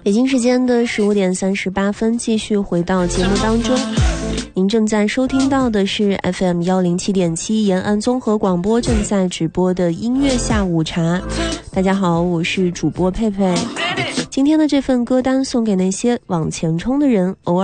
北京时间的15点38分，继续回到节目当中。您正在收听到的是 FM107.7 延安综合广播正在直播的音乐下午茶。大家好，我是主播佩佩。今天的这份歌单送给那些往前冲的人，偶尔